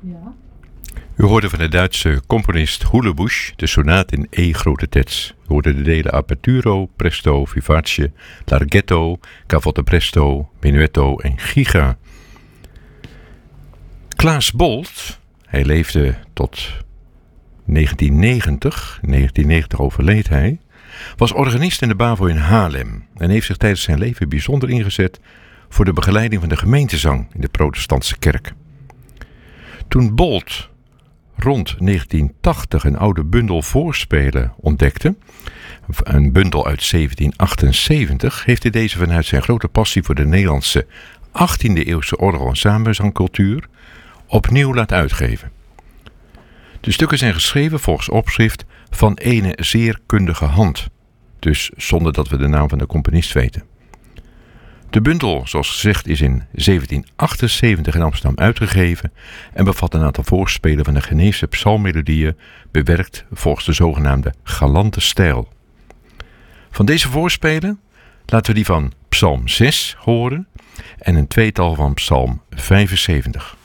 Ja. U hoorde van de Duitse componist Houlebusch de sonaat in E grote terts. U hoorde de delen Aperturo, Presto, Vivace, Larghetto, Cavotte Presto, Menuetto en Giga. Klaas Bolt, hij leefde tot 1990. In 1990 overleed hij. Was organist in de BAVO in Haarlem en heeft zich tijdens zijn leven bijzonder ingezet voor de begeleiding van de gemeentezang in de protestantse kerk. Toen Bolt rond 1980 een oude bundel voorspelen ontdekte, een bundel uit 1778, heeft hij deze vanuit zijn grote passie voor de Nederlandse 18e-eeuwse orgel- en samenzangcultuur opnieuw laten uitgeven. De stukken zijn geschreven volgens opschrift van ene zeer kundige hand, dus zonder dat we de naam van de componist weten. De bundel, zoals gezegd, is in 1778 in Amsterdam uitgegeven en bevat een aantal voorspelen van de Geneefse psalmmelodieën, bewerkt volgens de zogenaamde galante stijl. Van deze voorspelen laten we die van Psalm 6 horen en een tweetal van Psalm 75.